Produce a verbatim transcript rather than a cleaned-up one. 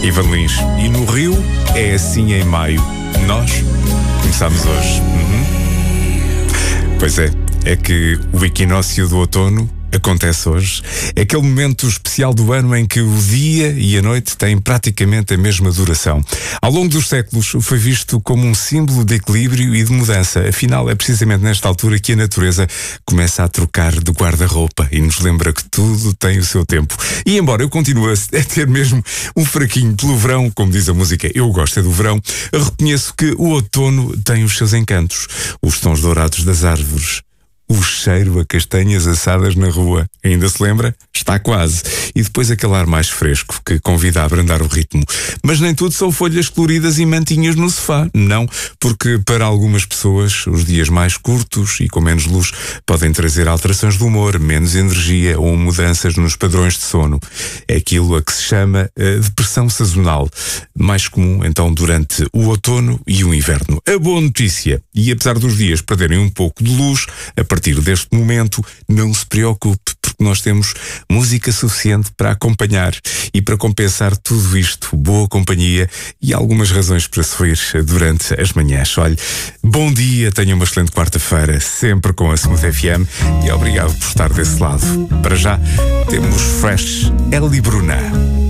Ivan Lins. E no Rio é assim em maio. Nós começamos hoje. Uhum. Pois é, é que o equinócio do outono acontece hoje. É aquele momento especial do ano em que o dia e a noite têm praticamente a mesma duração. Ao longo dos séculos foi visto como um símbolo de equilíbrio e de mudança. Afinal, é precisamente nesta altura que a natureza começa a trocar de guarda-roupa e nos lembra que tudo tem o seu tempo. E embora eu continue a ter mesmo um fraquinho pelo verão, como diz a música, eu gosto é do verão, reconheço que o outono tem os seus encantos. Os tons dourados das árvores, o cheiro a castanhas assadas na rua, ainda se lembra? Está quase. E depois aquele ar mais fresco que convida a abrandar o ritmo. Mas nem tudo são folhas coloridas e mantinhas no sofá. Não, porque para algumas pessoas os dias mais curtos e com menos luz podem trazer alterações de humor, menos energia ou mudanças nos padrões de sono. É aquilo a que se chama a depressão sazonal, mais comum então durante o outono e o inverno. A boa notícia, e apesar dos dias perderem um pouco de luz, a partir deste momento, não se preocupe, porque nós temos música suficiente para acompanhar e para compensar tudo isto, boa companhia e algumas razões para sorrir durante as manhãs. Olhe, bom dia, tenha uma excelente quarta-feira, sempre com a Smooth F M e obrigado por estar desse lado. Para já, temos Fresh Ellie Bruna.